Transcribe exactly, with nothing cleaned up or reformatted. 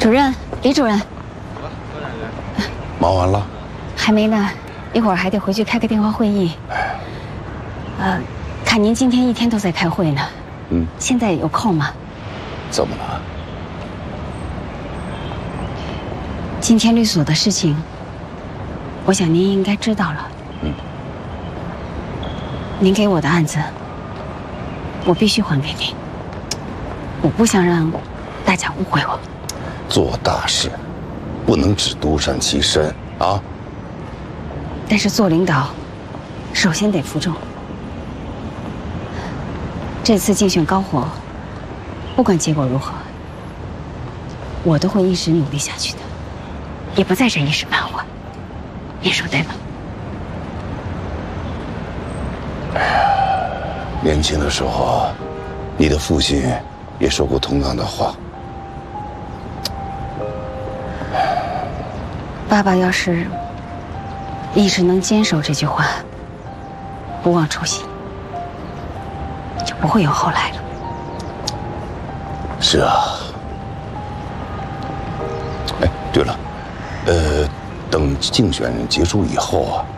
主任，李主任， 忙完了？ 还没呢，一会儿还得回去开个电话会议。呃，看您今天一天都在开会呢。嗯，现在有空吗？ 怎么了？ 今天律所的事情，我想您应该知道了。嗯。您给我的案子，我必须还给您。我不想让大家误会我。 做大事，不能只独善其身啊。 但是做领导，首先得服众。这次竞选高火，不管结果如何，我都会一直努力下去的，也不再忍一时半会。您说对吗？ 哎呀，年轻的时候，你的父亲也说过同样的话。 爸爸要是一直能坚守这句话，不忘初心，就不会有后来了。 是啊。哎，对了，呃，等竞选结束以后啊，